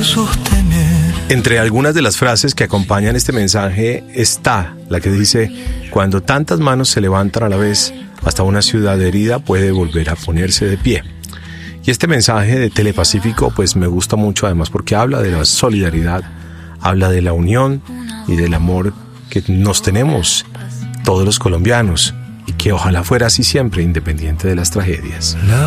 sostener. Entre algunas de las frases que acompañan este mensaje está la que dice: cuando tantas manos se levantan a la vez, hasta una ciudad herida puede volver a ponerse de pie. Y este mensaje de Telepacífico pues me gusta mucho, además porque habla de la solidaridad, habla de la unión y del amor que nos tenemos todos los colombianos, y que ojalá fuera así siempre, independiente de las tragedias.